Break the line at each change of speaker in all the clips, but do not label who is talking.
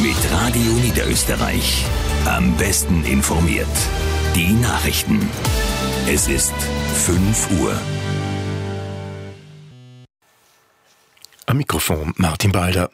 Mit Radio Niederösterreich. Am besten informiert. Die Nachrichten. Es ist 5 Uhr.
Am Mikrofon Martin Balder.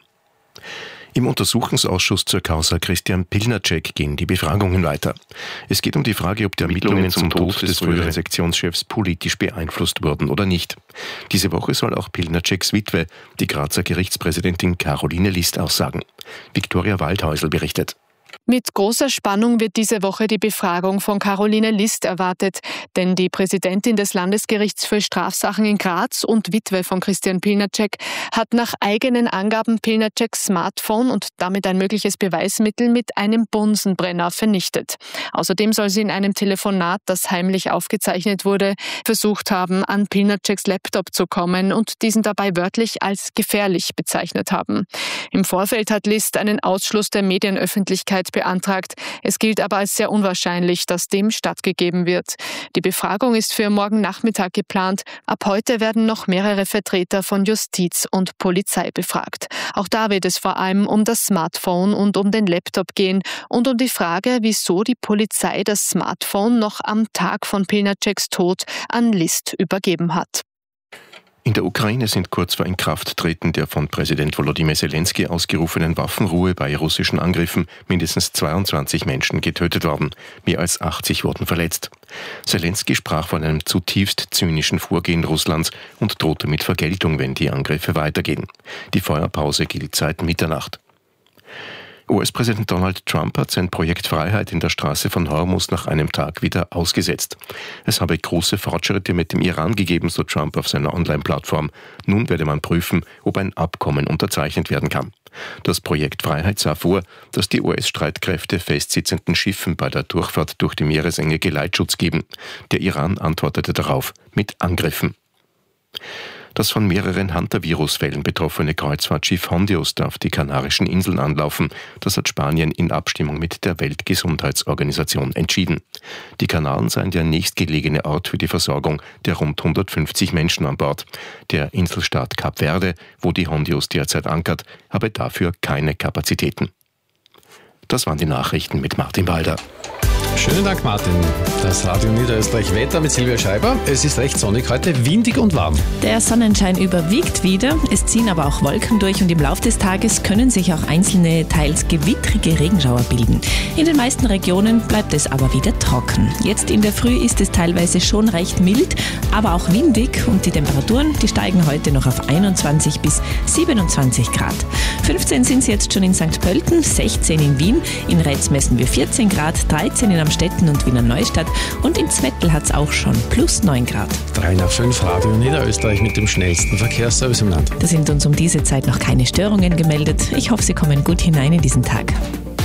Im Untersuchungsausschuss zur Causa Christian Pilnacek gehen die Befragungen weiter. Es geht um die Frage, ob die Ermittlungen zum Tod des früheren Sektionschefs politisch beeinflusst wurden oder nicht. Diese Woche soll auch Pilnaceks Witwe, die Grazer Gerichtspräsidentin Caroline List, aussagen. Viktoria Waldhäusl berichtet.
Mit großer Spannung wird diese Woche die Befragung von Caroline List erwartet, denn die Präsidentin des Landesgerichts für Strafsachen in Graz und Witwe von Christian Pilnacek hat nach eigenen Angaben Pilnaceks Smartphone und damit ein mögliches Beweismittel mit einem Bunsenbrenner vernichtet. Außerdem soll sie in einem Telefonat, das heimlich aufgezeichnet wurde, versucht haben, an Pilnaceks Laptop zu kommen und diesen dabei wörtlich als gefährlich bezeichnet haben. Im Vorfeld hat List einen Ausschluss der Medienöffentlichkeit beantragt. Es gilt aber als sehr unwahrscheinlich, dass dem stattgegeben wird. Die Befragung ist für morgen Nachmittag geplant. Ab heute werden noch mehrere Vertreter von Justiz und Polizei befragt. Auch da wird es vor allem um das Smartphone und um den Laptop gehen und um die Frage, wieso die Polizei das Smartphone noch am Tag von Pilnaceks Tod an List übergeben hat.
In der Ukraine sind kurz vor Inkrafttreten der von Präsident Volodymyr Zelensky ausgerufenen Waffenruhe bei russischen Angriffen mindestens 22 Menschen getötet worden. Mehr als 80 wurden verletzt. Zelensky sprach von einem zutiefst zynischen Vorgehen Russlands und drohte mit Vergeltung, wenn die Angriffe weitergehen. Die Feuerpause gilt seit Mitternacht. US-Präsident Donald Trump hat sein Projekt Freiheit in der Straße von Hormuz nach einem Tag wieder ausgesetzt. Es habe große Fortschritte mit dem Iran gegeben, so Trump auf seiner Online-Plattform. Nun werde man prüfen, ob ein Abkommen unterzeichnet werden kann. Das Projekt Freiheit sah vor, dass die US-Streitkräfte festsitzenden Schiffen bei der Durchfahrt durch die Meeresenge Geleitschutz geben. Der Iran antwortete darauf mit Angriffen. Das von mehreren Hunter-Virus-Fällen betroffene Kreuzfahrtschiff Hondios darf die Kanarischen Inseln anlaufen. Das hat Spanien in Abstimmung mit der Weltgesundheitsorganisation entschieden. Die Kanaren seien der nächstgelegene Ort für die Versorgung der rund 150 Menschen an Bord. Der Inselstaat Kap Verde, wo die Hondios derzeit ankert, habe dafür keine Kapazitäten. Das waren die Nachrichten mit Martin Balder.
Schönen Dank, Martin. Das Radio Niederösterreich Wetter mit Silvia Scheiber. Es ist recht sonnig heute, windig und warm.
Der Sonnenschein überwiegt wieder. Es ziehen aber auch Wolken durch und im Laufe des Tages können sich auch einzelne, teils gewittrige Regenschauer bilden. In den meisten Regionen bleibt es aber wieder trocken. Jetzt in der Früh ist es teilweise schon recht mild, aber auch windig und die Temperaturen, die steigen heute noch auf 21 bis 27 Grad. 15 sind es jetzt schon in St. Pölten, 16 in Wien, in Retz messen wir 14 Grad, 13 in Amstetten und Wiener Neustadt und in Zwettl hat es auch schon plus 9 Grad.
3 nach 5 Radio Niederösterreich mit dem schnellsten Verkehrsservice im Land.
Da sind uns um diese Zeit noch keine Störungen gemeldet. Ich hoffe, Sie kommen gut hinein in diesen Tag.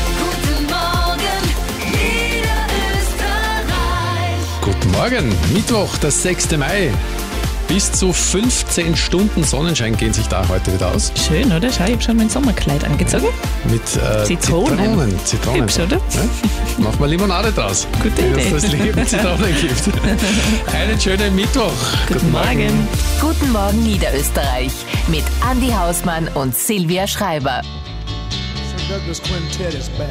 Guten Morgen, Mittwoch, der 6. Mai. Bis zu 15 Stunden Sonnenschein gehen sich da heute wieder aus.
Schön, oder? Schau, ich habe schon mein Sommerkleid angezogen.
Mit Zitronen.
Hübsch, oder?
Ja? Mach mal Limonade draus.
Gute Idee.
Dass das Leben Zitronen gibt. Einen schönen Mittwoch.
Guten Morgen.
Guten Morgen Niederösterreich mit Andi Hausmann und Silvia Schreiber.